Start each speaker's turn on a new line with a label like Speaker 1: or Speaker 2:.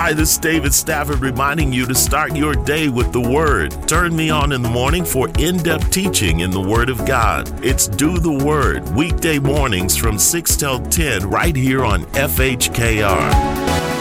Speaker 1: Hi, this is David Stafford reminding you to start your day with the Word. Turn me on in the morning for in-depth teaching in the Word of God. It's Do the Word, weekday mornings from 6 till 10 right here on FHKR.